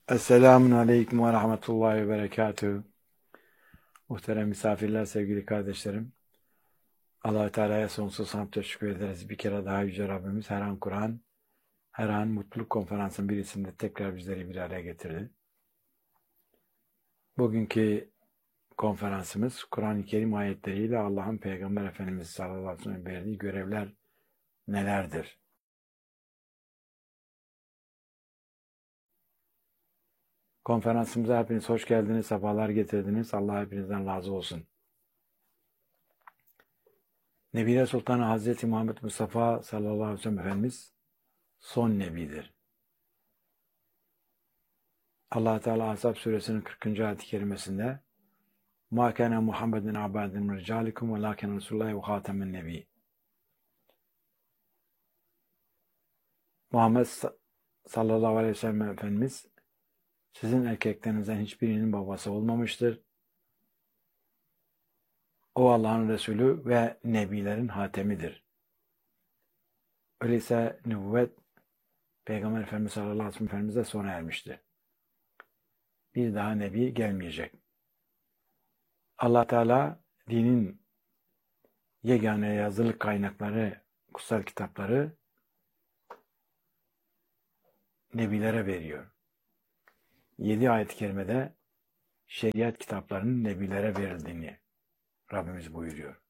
Esselamun Aleyküm ve Rahmetullahi ve Berekatühü. Muhterem misafirler, sevgili kardeşlerim. Allah-u Teala'ya sonsuz hamd teşekkür ederiz. Bir kere daha Yüce Rabbimiz her an Kur'an, her an Mutluluk Konferansı'nın birisinde tekrar bizleri bir araya getirdi. Bugünkü konferansımız Kur'an-ı Kerim ayetleriyle Allah'ın Peygamber Efendimiz sallallahu aleyhi ve sellem verdiği görevler nelerdir? Konferansımıza hepiniz hoş geldiniz, sefalar getirdiniz. Allah hepinizden razı olsun. Nebine Sultanı Hazreti Muhammed Mustafa sallallahu aleyhi ve sellem Efendimiz son nebidir. Allah Teala Ahzab suresinin 40. ayet-i kerimesinde "Ma kana Muhammedun abaden min ricalikum velakin Resulullah ve hatemen nebi." Muhammed sallallahu aleyhi ve sellem Efendimiz sizin erkeklerinizden hiçbirinin babası olmamıştır. O Allah'ın Resulü ve nebilerin hatemidir. Öyleyse nübüvvet Peygamber Efendimiz sallallahu aleyhi ve sellem Efendimiz'e sona ermiştir. Bir daha nebi gelmeyecek. Allah Teala dinin yegane yazılı kaynakları, kutsal kitapları nebilere veriyor. 7 ayet-i kerimede şeriat kitaplarının nebilere verildiğini Rabbimiz buyuruyor.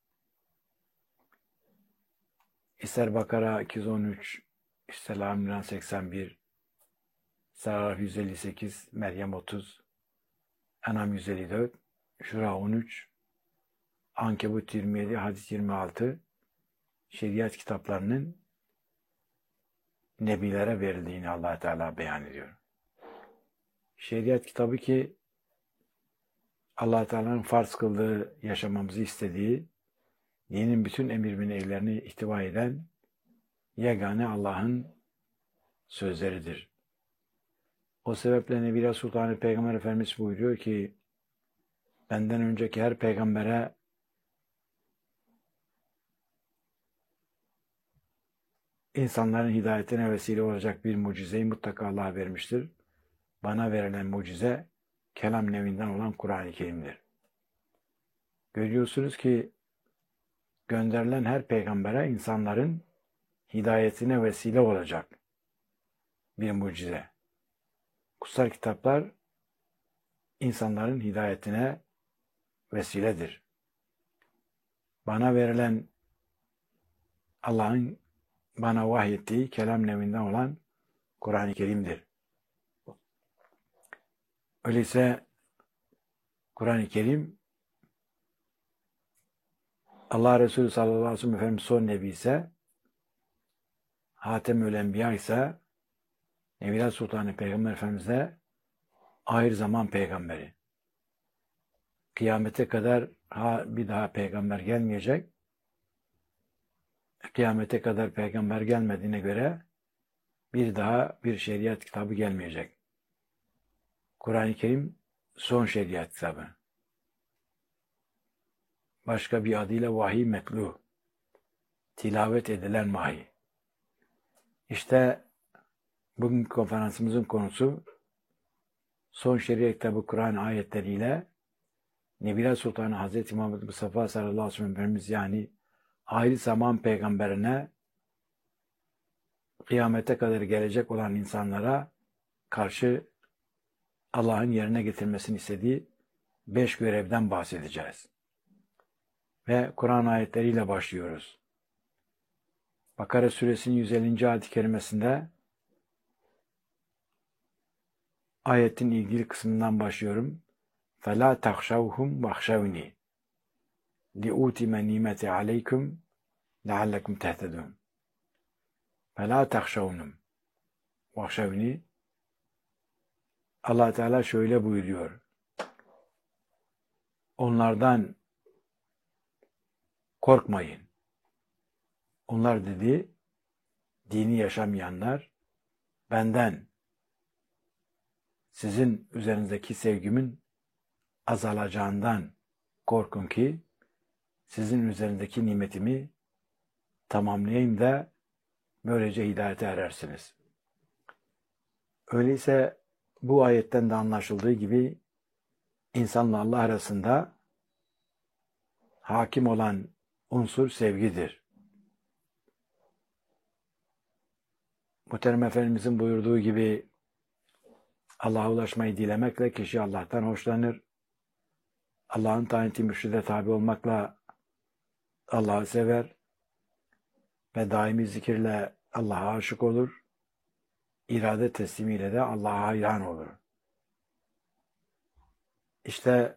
İster Bakara 213, ister İmran 81, ister Araf 158, Meryem 30, En'am 154, Şura 13, Ankebut 27, Hadis 26, şeriat kitaplarının nebilere verildiğini Allah Teala beyan ediyor. Şeriat kitabı ki Allah Teala'nın farz kıldığı, yaşamamızı istediği, dinin bütün emir ve nehirlerini ihtiva eden yegane Allah'ın sözleridir. O sebeple Nebi Sultanı Peygamber Efendimiz buyuruyor ki, benden önceki her peygambere insanların hidayetine vesile olacak bir mucizeyi mutlaka Allah vermiştir. Bana verilen mucize, kelam nevinden olan Kur'an-ı Kerim'dir. Görüyorsunuz ki, gönderilen her peygambere insanların hidayetine vesile olacak bir mucize. Kutsal kitaplar insanların hidayetine vesiledir. Bana verilen Allah'ın bana vahyettiği kelam nevinden olan Kur'an-ı Kerim'dir. Öyleyse Kur'an-ı Kerim Allah Resulü sallallahu aleyhi ve sellem Efendimiz son nebi ise, Hatemül Enbiya ise Nebiler Sultanı Peygamber Efendimiz de ahir zaman peygamberi. Kıyamete kadar bir daha peygamber gelmeyecek. Kıyamete kadar peygamber gelmediğine göre bir daha bir şeriat kitabı gelmeyecek. Kur'an-ı Kerim son şeriat kitabı. Başka bir adıyla vahiy metlu. Tilavet edilen vahiy. İşte bugünkü konferansımızın konusu son şeriat kitabı Kur'an ayetleriyle Nebiler Sultanı Hazreti Muhammed Mustafa sallallahu aleyhi ve sellem Efendimiz, yani ahir zaman peygamberine kıyamete kadar gelecek olan insanlara karşı Allah'ın yerine getirmesini istediği 5 görevden bahsedeceğiz. Ve Kur'an ayetleriyle başlıyoruz. Bakara suresinin 150. ayet-i kerimesinde ayetin ilgili kısmından başlıyorum. فَلَا تَخْشَوْهُمْ وَخْشَوْنِي لِأُوتِمَ نِيمَةِ عَلَيْكُمْ لَعَلَّكُمْ تَهْتَدُونَ. فَلَا تَخْشَوْهُمْ وَخْشَوْنِي. Allah Teala şöyle buyuruyor. Onlardan korkmayın. Onlar dedi, dini yaşamayanlar, benden, sizin üzerinizdeki sevgimin azalacağından korkun ki sizin üzerindeki nimetimi tamamlayayım da böylece hidayete erersiniz. Öyleyse bu ayetten de anlaşıldığı gibi insanla Allah arasında hakim olan unsur sevgidir. Muhterem Efendimizin buyurduğu gibi Allah'a ulaşmayı dilemekle kişi Allah'tan hoşlanır. Allah'ın tayin ettiği mürşide tabi olmakla Allah'ı sever ve daimi zikirle Allah'a aşık olur. İrade teslimiyle de Allah'a hayran olur. İşte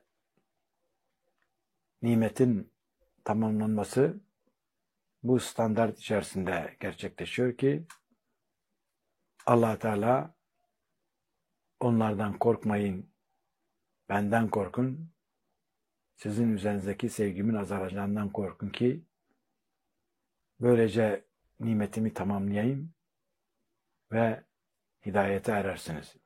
nimetin tamamlanması bu standart içerisinde gerçekleşiyor ki Allah Teala onlardan korkmayın, benden korkun, sizin üzerinizdeki sevgimin azalacağından korkun ki böylece nimetimi tamamlayayım ve hidayete erersiniz.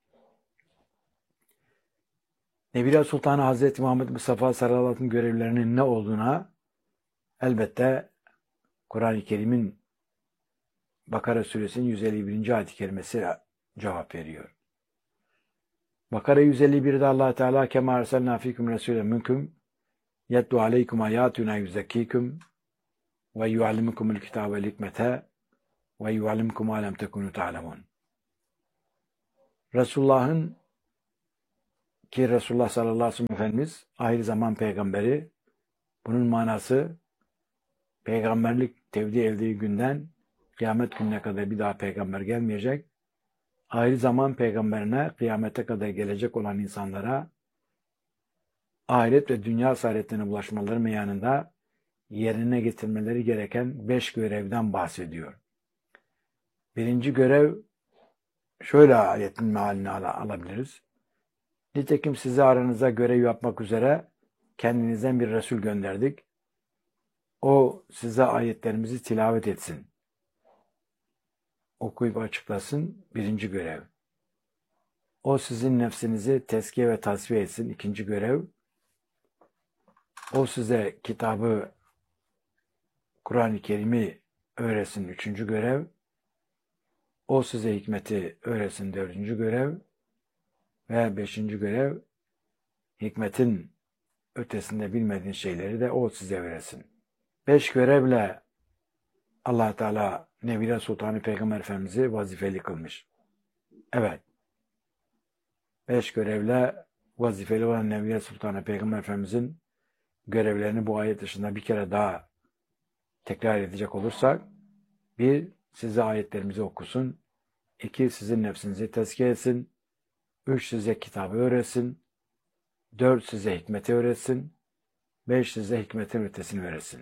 Nebiler Sultanı Hazreti Muhammed Mustafa sallallahu aleyhi ve sellem görevlerinin ne olduğuna elbette Kur'an-ı Kerim'in Bakara suresinin 151. ayet-i kerimesi cevap veriyor. Bakara 151'de Allah Teala kema arsalna fikum rasulen minkum yetlu aleykum ayatuna yuzekkikum ve yuallimukumul kitabe vel hikmete ve yuallimukum ma lem tekunu ta'lemun. Resulullah'ın ki Resulullah sallallahu aleyhi ve sellem Efendimiz ahir zaman peygamberi, bunun manası peygamberlik tevdi edildiği günden kıyamet gününe kadar bir daha peygamber gelmeyecek. Ahir zaman peygamberine kıyamete kadar gelecek olan insanlara ahiret ve dünya saadetine ulaşmaları meyanında yerine getirmeleri gereken 5 görevden bahsediyor. Birinci görev şöyle ayetin mealini alabiliriz. Nitekim size aranıza görev yapmak üzere kendinizden bir Resul gönderdik. O size ayetlerimizi tilavet etsin. Okuyup açıklasın. Birinci görev. O sizin nefsinizi tezkiye ve tasfiye etsin. İkinci görev. O size kitabı, Kur'an-ı Kerim'i öğretsin. Üçüncü görev. O size hikmeti öğretsin. Dördüncü görev. Ve beşinci görev, hikmetin ötesinde bilmediğin şeyleri de o size öğretsin. 5 görevle Allah Teala Nebiler Sultanı Peygamber Efendimiz'i vazifeli kılmış. Evet. 5 görevle vazifeli olan Nebiler Sultanı Peygamber Efendimiz'in görevlerini bu ayet dışında bir kere daha tekrar edecek olursak, 1. Size ayetlerimizi okusun. 2. Sizin nefsinizi tezkiye etsin. 3. Size kitabı öğretsin. 4. Size hikmeti öğretsin. 5. Size hikmetin ötesini öğretsin.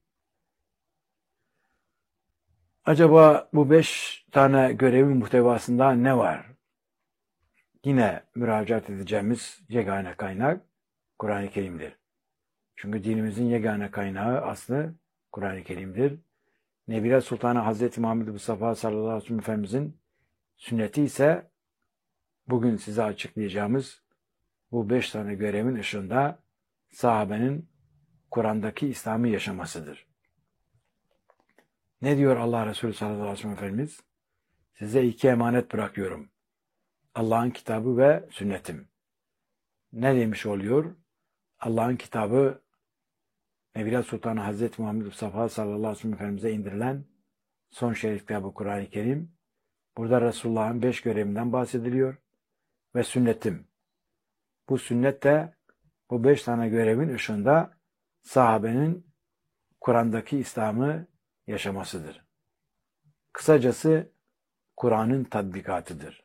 Acaba bu 5 tane görevin muhtevasında ne var? Yine müracaat edeceğimiz yegane kaynak Kur'an-ı Kerim'dir. Çünkü dinimizin yegane kaynağı aslı Kur'an-ı Kerim'dir. Nebiler Sultanı Hazreti Muhammed Mustafa sallallahu aleyhi ve sellem Efendimizin sünneti ise bugün size açıklayacağımız bu 5 tane görevin ışığında sahabenin Kur'an'daki İslam'ı yaşamasıdır. Ne diyor Allah Resulü sallallahu aleyhi ve sellem Efendimiz? Size 2 emanet bırakıyorum. Allah'ın kitabı ve sünnetim. Ne demiş oluyor? Allah'ın kitabı Nebiler Sultanı Hazreti Muhammed Mustafa sallallahu aleyhi ve sellem Efendimiz'e indirilen son şerif kitabı Kur'an-ı Kerim. Burada Resulullah'ın 5 görevinden bahsediliyor. Ve sünnetim. Bu sünnet de bu 5 tane görevin ışığında sahabenin Kur'an'daki İslam'ı yaşamasıdır. Kısacası Kur'an'ın tatbikatıdır.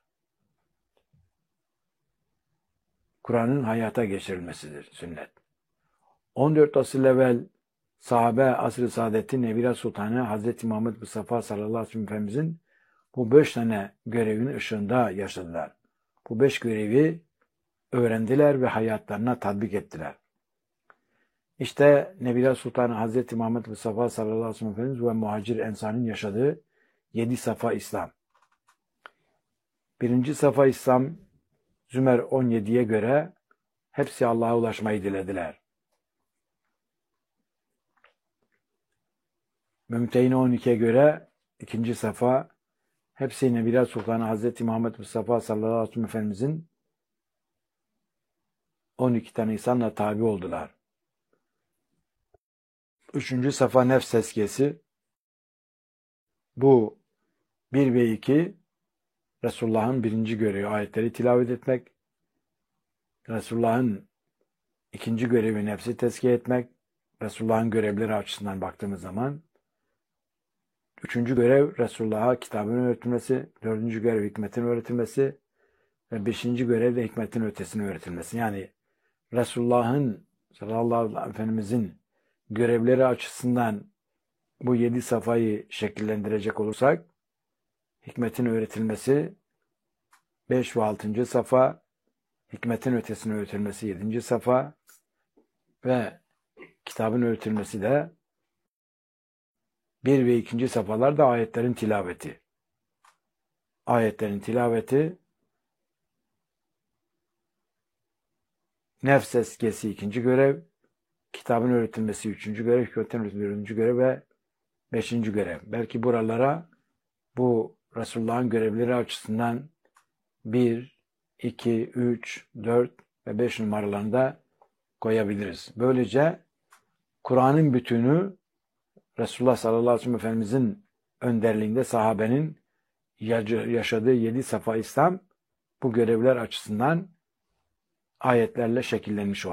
Kur'an'ın hayata geçirilmesidir sünnet. 14 asır evvel sahabe asr-ı saadetin Nebiler Sultanı Hazreti Muhammed Mustafa sallallahu aleyhi ve sellem Efendimizin bu 5 tane görevin ışığında yaşadılar. Bu 5 görevi öğrendiler ve hayatlarına tatbik ettiler. İşte Nebiler Sultanı Hazreti Muhammed Mustafa sallallahu aleyhi ve sellem Efendimiz ve muhacir ensarın yaşadığı 7 safa İslam. 1. safa İslam Zümer 17'ye göre hepsi Allah'a ulaşmayı dilediler. Mümtehine 12'ye göre 2. safa hepsi yine birer sultanı Hz. Muhammed Mustafa sallallahu aleyhi ve sellem Efendimizin 12 tane insanla tabi oldular. 3. safa nefs tezkiyesi. Bu 1 ve 2 Resulullah'ın 1. görevi ayetleri tilavet etmek. Resulullah'ın 2. görevi nefsi tezkiye etmek. Resulullah'ın görevleri açısından baktığımız zaman. 3. görev Resulullah'a kitabın öğretilmesi. 4. görev hikmetin öğretilmesi. Ve 5. görev de hikmetin ötesini öğretilmesi. Yani Resulullah'ın sallallahu aleyhi ve sellem Efendimizin görevleri açısından bu 7 safayı şekillendirecek olursak hikmetin öğretilmesi 5 ve 6. safa, hikmetin ötesini öğretilmesi 7. safa ve kitabın öğretilmesi de 1 ve 2. safhalar da ayetlerin tilaveti. Ayetlerin tilaveti nefs tezkiyesi 2. görev, kitabın öğretilmesi 3. görev, hikmetin öğretilmesi 4. görev ve 5. görev. Belki buralara bu Resulullah'ın görevleri açısından 1, 2, 3, 4 ve 5 numaralarını da koyabiliriz. Böylece Kur'an'ın bütünü Resulullah sallallahu aleyhi ve sellem Efendimizin önderliğinde sahabenin yaşadığı 7 safa İslam bu görevler açısından ayetlerle şekillenmiş oldu.